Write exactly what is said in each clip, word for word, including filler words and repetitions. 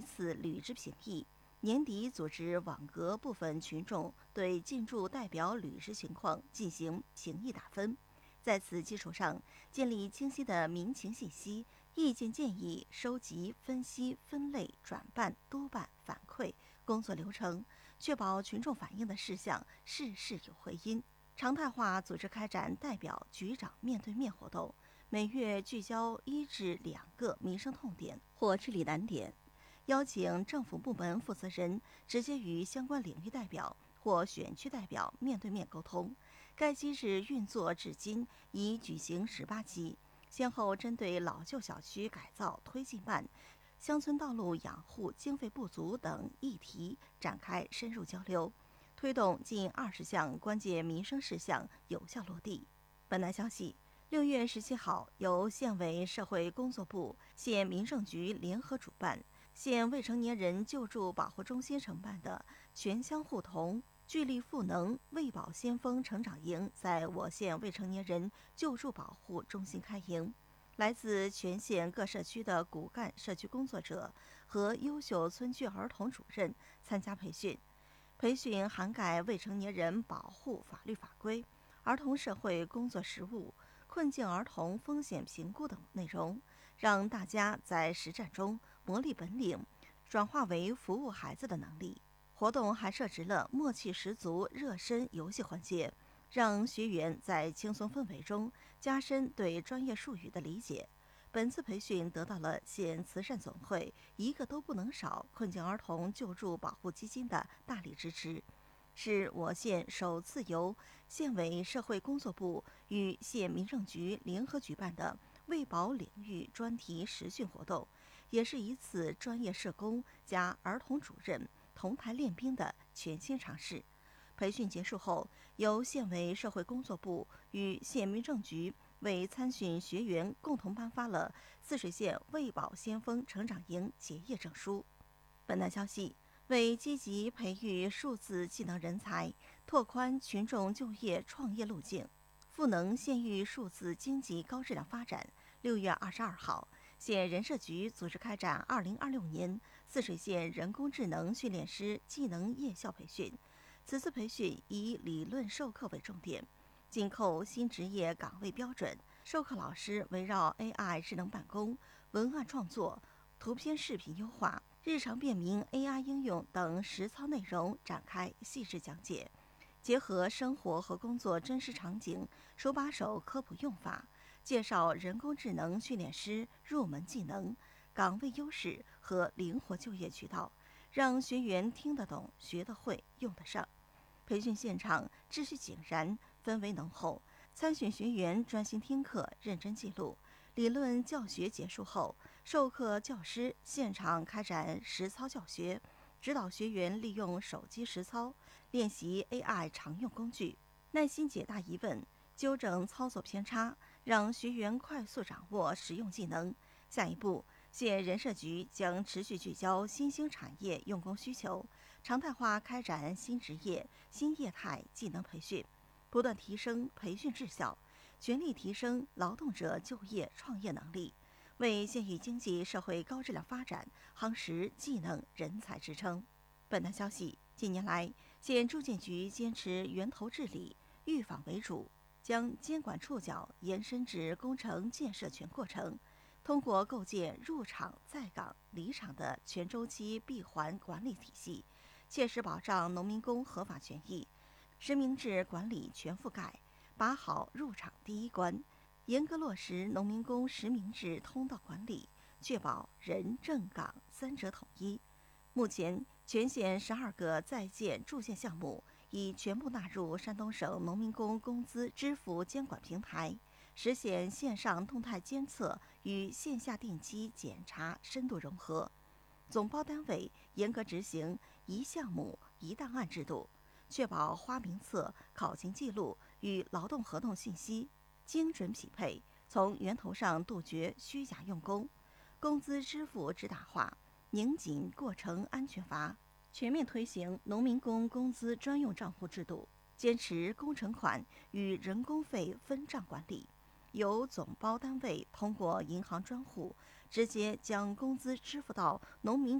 次履职评议，年底组织网格部分群众对进驻代表履职情况进行评议打分，在此基础上建立清晰的民情信息、意见建议收集、分析、分类、转办、督办、反馈工作流程，确保群众反映的事项事事有回音。常态化组织开展代表局长面对面活动，每月聚焦一至两个民生痛点或治理难点，邀请政府部门负责人直接与相关领域代表或选区代表面对面沟通。该机制运作至今已举行十八期，先后针对老旧小区改造推进办、乡村道路养护经费不足等议题展开深入交流，推动近二十项关键民生事项有效落地。本台消息，六月十七号，由县委社会工作部、县民政局联合主办，县未成年人救助保护中心承办的全乡互同聚力赋能为保先锋成长营在我县未成年人救助保护中心开营。来自全县各社区的骨干社区工作者和优秀村居儿童主任参加培训。培训涵盖未成年人保护法律法规、儿童社会工作实务、困境儿童风险评估等内容，让大家在实战中磨砺本领，转化为服务孩子的能力。活动还设置了默契十足热身游戏环节，让学员在轻松氛围中加深对专业术语的理解。本次培训得到了县慈善总会一个都不能少困境儿童救助保护基金的大力支持，是我县首次由县委社会工作部与县民政局联合举办的为保领域专题实训活动，也是一次专业社工加儿童主任同台练兵的全新尝试。培训结束后，由县委社会工作部与县民政局为参训学员共同颁发了泗水县为保先锋成长营结业证书。本台消息，为积极培育数字技能人才，拓宽群众就业创业路径，赋能县域数字经济高质量发展，六月二十二号，县人社局组织开展二零二六年泗水县人工智能训练师技能夜校培训。此次培训以理论授课为重点，紧扣新职业岗位标准，授课老师围绕 A I 智能办公、文案创作、图片视频优化、日常便民 A I 应用等实操内容展开细致讲解，结合生活和工作真实场景，手把手科普用法，介绍人工智能训练师入门技能、岗位优势和灵活就业渠道，让学员听得懂、学得会、用得上。培训现场秩序井然，氛围浓厚，参训学员专心听课，认真记录。理论教学结束后，授课教师现场开展实操教学，指导学员利用手机实操，练习 A I 常用工具，耐心解答疑问，纠正操作偏差，让学员快速掌握实用技能。下一步，县人社局将持续聚焦新兴产业用工需求，常态化开展新职业、新业态技能培训，不断提升培训质效，全力提升劳动者就业创业能力，为县域经济社会高质量发展夯实技能人才支撑。本台消息，近年来，县住建局坚持源头治理、预防为主，将监管触角延伸至工程建设全过程，通过构建入场、在岗、离场的全周期闭环管理体系，切实保障农民工合法权益，实名制管理全覆盖，把好入场第一关，严格落实农民工实名制通道管理，确保人、证、岗三者统一。目前，全县十二个在建住建项目已全部纳入山东省农民工工资支付监管平台，实现线上动态监测与线下定期检查深度融合。总包单位严格执行一项目一档案制度，确保花名册、考勤记录与劳动合同信息精准匹配，从源头上杜绝虚假用工，工资支付直打化，拧紧过程安全阀，全面推行农民工工资专用账户制度，坚持工程款与人工费分账管理，由总包单位通过银行专户直接将工资支付到农民工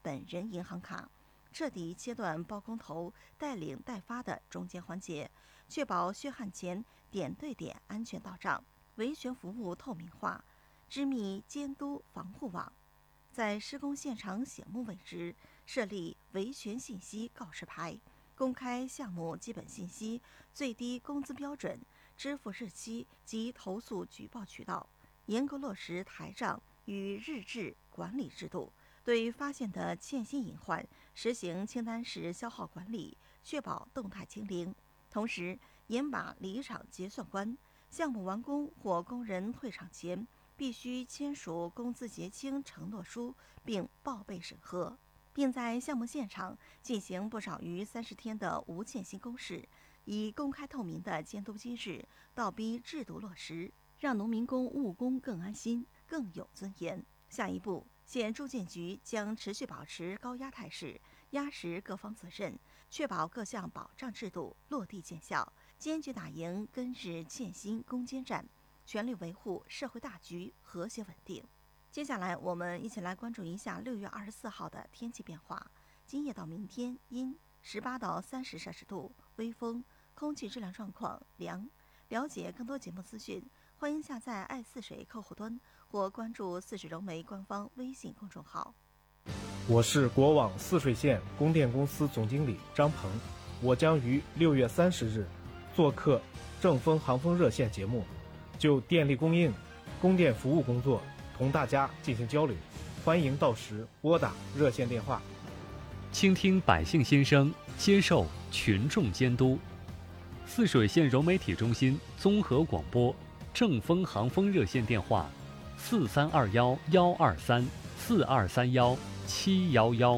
本人银行卡，彻底切断包工头带领代发的中间环节，确保血汗钱点对点安全到账，维权服务透明化，织密监督防护网。在施工现场醒目位置设立维权信息告示牌，公开项目基本信息、最低工资标准、支付日期及投诉举报渠道，严格落实台账与日志管理制度，对发现的欠薪隐患实行清单式消耗管理，确保动态清零。同时，严把离场结算关，项目完工或工人退场前，必须签署工资结清承诺书，并报备审核，并在项目现场进行不少于三十天的无欠薪公示，以公开透明的监督机制倒逼制度落实，让农民工务工更安心、更有尊严。下一步，县住建局将持续保持高压态势，压实各方责任，确保各项保障制度落地见效，坚决打赢根日欠薪攻坚战，全力维护社会大局和谐稳定。接下来，我们一起来关注一下六月二十四号的天气变化。今夜到明天阴，十八到三十摄氏度，微风，空气质量状况良。了解更多节目资讯，欢迎下载爱似水客户端或关注似水融媒官方微信公众号。 我是国网泗水县供电公司总经理张鹏，我将于六月三十日做客正风航风热线节目，就电力供应、供电服务工作同大家进行交流，欢迎到时拨打热线电话。 倾听百姓心声，接受群众监督。泗水县融媒体中心综合广播正风航风热线电话：四三二幺幺二三四二三幺七幺幺。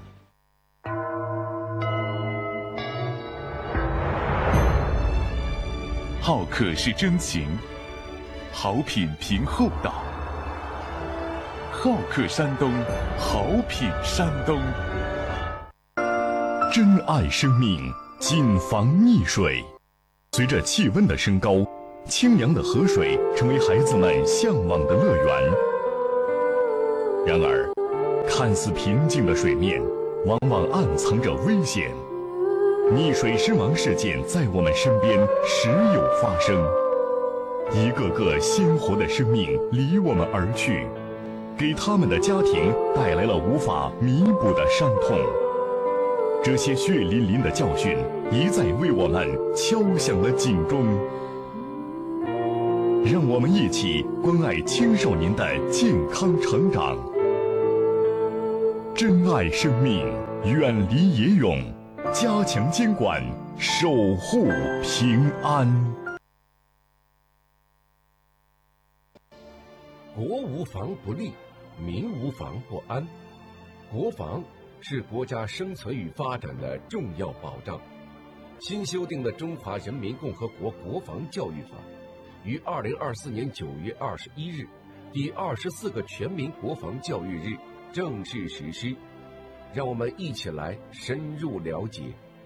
好客是真情，好品凭厚道。好客山东，好品山东。珍爱生命，谨防溺水。随着气温的升高，清凉的河水成为孩子们向往的乐园。然而，看似平静的水面，往往暗藏着危险。溺水身亡事件在我们身边时有发生，一个个鲜活的生命离我们而去，给他们的家庭带来了无法弥补的伤痛。这些血淋淋的教训一再为我们敲响了警钟。让我们一起关爱青少年的健康成长，珍爱生命，远离野泳，加强监管，守护平安。 国无防不立，民无防不安。国防是国家生存与发展的重要保障。新修订的《中华人民共和国国防教育法》于二零二四年九月二十一日，第二十四个全民国防教育日正式实施。让我们一起来深入了解。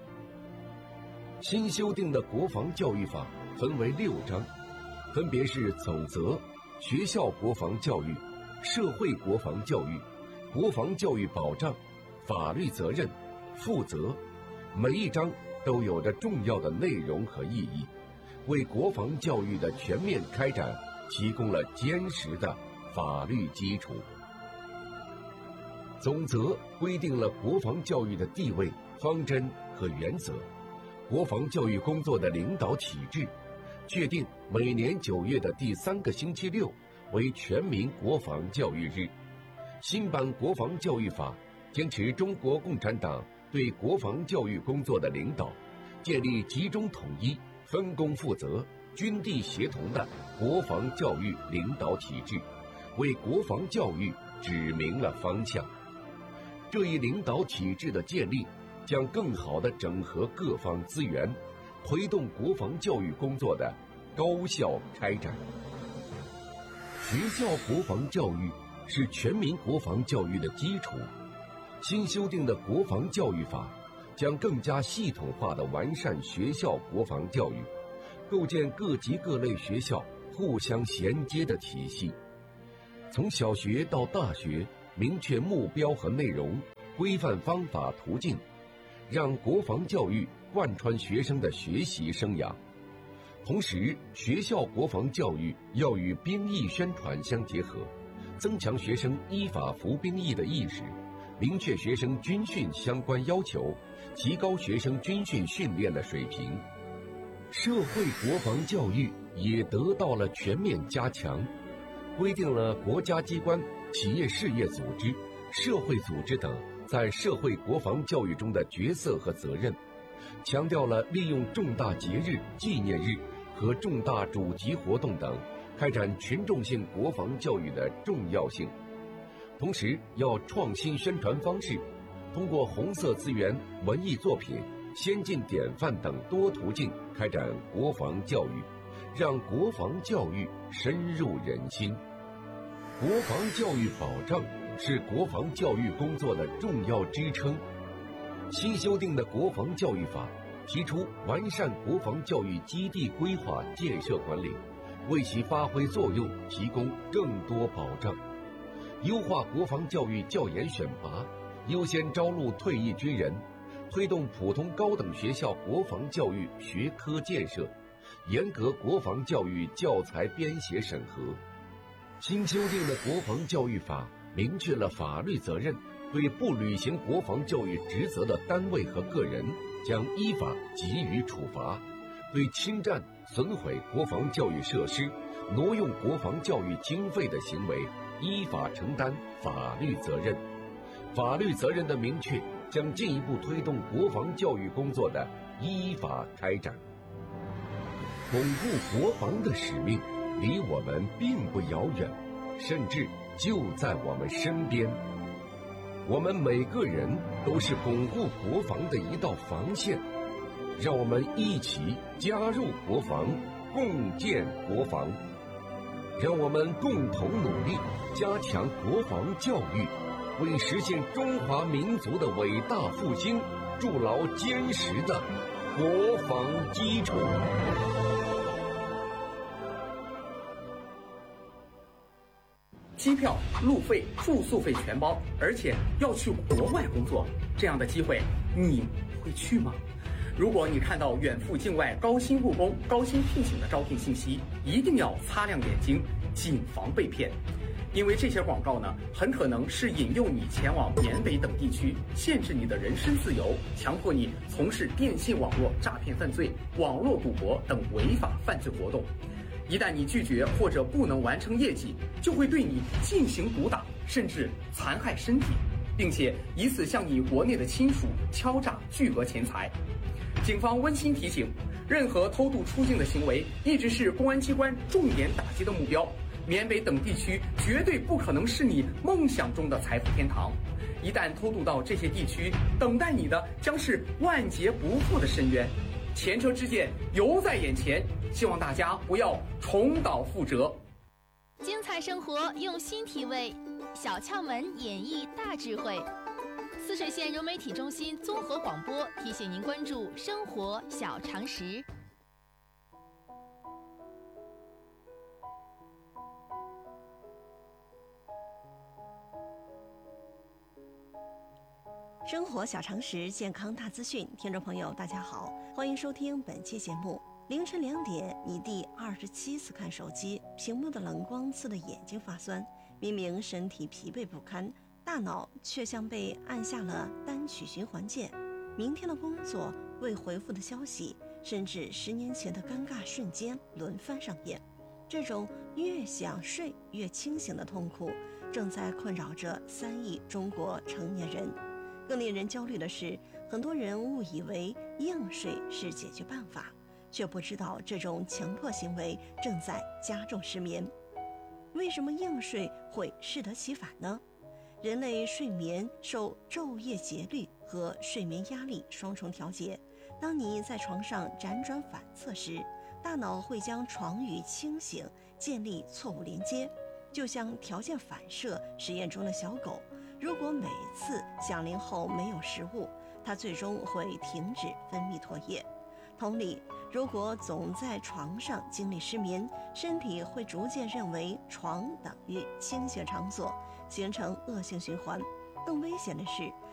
新修订的国防教育法分为六章，分别是总则、学校国防教育、社会国防教育、国防教育保障、法律责任、负责。每一章都有着重要的内容和意义，为国防教育的全面开展提供了坚实的法律基础。总则规定了国防教育的地位、方针和原则，国防教育工作的领导体制，确定每年九月的第三个星期六为全民国防教育日。新版国防教育法坚持中国共产党对国防教育工作的领导，建立集中统一、分工负责、军地协同的国防教育领导体制，为国防教育指明了方向。这一领导体制的建立，将更好地整合各方资源，推动国防教育工作的高效开展。学校国防教育是全民国防教育的基础。新修订的国防教育法将更加系统化地完善学校国防教育，构建各级各类学校互相衔接的体系。从小学到大学，明确目标和内容， 规范方法途径，让国防教育贯穿学生的学习生涯。同时，学校国防教育要与兵役宣传相结合，增强学生依法服兵役的意识，明确学生军训相关要求，提高学生军训训练的水平。社会国防教育也得到了全面加强，规定了国家机关、企业事业组织、社会组织等在社会国防教育中的角色和责任，强调了利用重大节日、纪念日和重大主题活动等开展群众性国防教育的重要性。同时，要创新宣传方式，通过红色资源、文艺作品、先进典范等多途径开展国防教育，让国防教育深入人心。国防教育保障是国防教育工作的重要支撑。新修订的国防教育法提出完善国防教育基地规划建设管理，为其发挥作用提供更多保障。优化国防教育教研选拔，优先招录退役军人，推动普通高等学校国防教育学科建设，严格国防教育教材编写审核。新修订的国防教育法明确了法律责任，对不履行国防教育职责的单位和个人将依法给予处罚，对侵占、损毁国防教育设施、挪用国防教育经费的行为依法承担法律责任。法律责任的明确将进一步推动国防教育工作的依法开展。巩固国防的使命离我们并不遥远，甚至就在我们身边。我们每个人都是巩固国防的一道防线，让我们一起加入国防，共建国防。让我们共同努力，加强国防教育，为实现中华民族的伟大复兴筑牢坚实的国防基础。 机票、路费、住宿费全包，而且要去国外工作，这样的机会你会去吗？如果你看到远赴境外高薪务工、高薪聘请的招聘信息，一定要擦亮眼睛，谨防被骗。因为这些广告呢，很可能是引诱你前往缅北等地区，限制你的人身自由，强迫你从事电信网络诈骗犯罪、网络赌博等违法犯罪活动。一旦你拒绝或者不能完成业绩，就会对你进行毒打，甚至残害身体，并且以此向你国内的亲属敲诈巨额钱财。警方温馨提醒，任何偷渡出境的行为一直是公安机关重点打击的目标。缅北等地区绝对不可能是你梦想中的财富天堂，一旦偷渡到这些地区，等待你的将是万劫不复的深渊。前车之鉴犹在眼前，希望大家不要重蹈覆辙。 精彩生活用心体味，小窍门演绎大智慧。泗水县融媒体中心综合广播提醒您关注生活小常识。 生活小常识，健康大资讯，听众朋友大家好，欢迎收听本期节目。凌晨两点，你第二十七次看手机，屏幕的冷光刺得眼睛发酸，明明身体疲惫不堪，大脑却像被按下了单曲循环键。明天的工作、未回复的消息，甚至十年前的尴尬瞬间轮番上演。这种越想睡越清醒的痛苦，正在困扰着三亿中国成年人。更令人焦虑的是，很多人误以为硬睡是解决办法，却不知道这种强迫行为正在加重失眠。为什么硬睡会适得其反呢？人类睡眠受昼夜节律和睡眠压力双重调节。当你在床上辗转反侧时，大脑会将床与清醒建立错误连接，就像条件反射实验中的小狗，如果每次响铃后没有食物，它最终会停止分泌唾液。同理，如果总在床上经历失眠，身体会逐渐认为床等于清醒场所，形成恶性循环。更危险的是，